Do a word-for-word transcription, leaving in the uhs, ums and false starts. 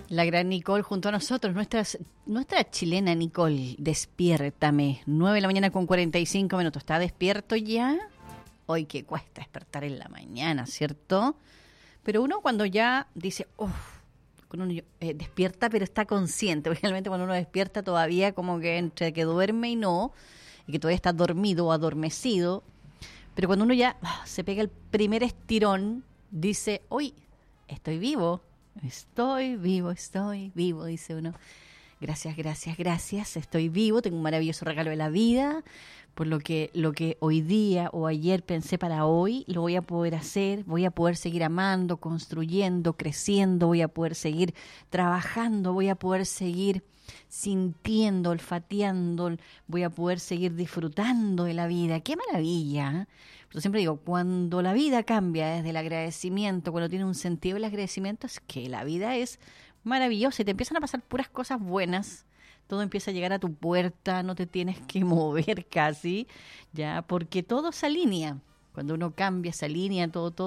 La gran Nicole junto a nosotros, nuestra, nuestra chilena Nicole, despiértame. nueve de la mañana con cuarenta y cinco minutos. ¿Está despierto ya? Hoy que cuesta despertar en la mañana, ¿cierto? Pero uno cuando ya dice, uff, uno eh, despierta pero está consciente. Realmente cuando uno despierta todavía como que entre que duerme y no, y que todavía está dormido o adormecido. Pero cuando uno ya oh, se pega el primer estirón, dice, uy, estoy vivo. Estoy vivo, estoy vivo, dice uno. Gracias, gracias, gracias. Estoy vivo, tengo un maravilloso regalo de la vida. Por lo que lo que hoy día o ayer pensé para hoy, lo voy a poder hacer. Voy a poder seguir amando, construyendo, creciendo. Voy a poder seguir trabajando. Voy a poder seguir sintiendo, olfateando. Voy a poder seguir disfrutando de la vida. ¡Qué maravilla! Yo siempre digo, cuando la vida cambia desde el agradecimiento, cuando tiene un sentido el agradecimiento, es que la vida es maravillosa y te empiezan a pasar puras cosas buenas. Todo empieza a llegar a tu puerta, no te tienes que mover casi, ya, porque todo se alinea. Cuando uno cambia, se alinea, todo, todo.